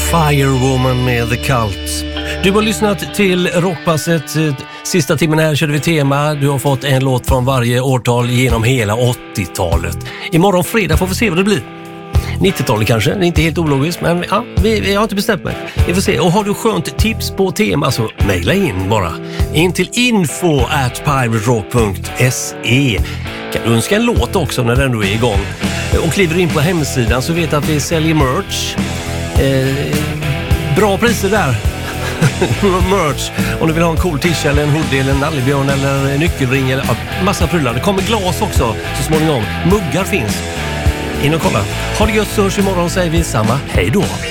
Firewoman med The Cult. Du har lyssnat till Rockpasset. Sista timmen här körde vi tema. Du har fått en låt från varje årtal genom hela 80-talet. Imorgon fredag får vi se vad det blir. 90-talet kanske, det är inte helt ologiskt, men ja, vi har inte bestämt mig. Vi får se. Och har du skönt tips på tema så mejla in bara. In till info@piraterock.se. Kan du önska en låt också när den då är igång. Och kliver in på hemsidan så vet att vi säljer merch. Bra priser där. Merch. Om du vill ha en cool t-shirt eller en hoodie eller en nallebjörn eller en nyckelring eller massa prylar. Det kommer glas också så småningom. Muggar finns. In och kolla. Ha det gött, så hörs imorgon, säger vi samma. Hej då!